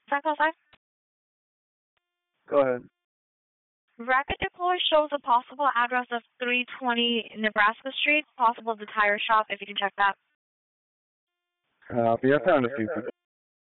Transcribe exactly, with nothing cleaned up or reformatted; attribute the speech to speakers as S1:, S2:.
S1: ten call five?
S2: Go ahead.
S1: Rapid deploy shows a possible address of three twenty Nebraska Street, possible the tire shop, if you can check that.
S2: Copy. I found a few people.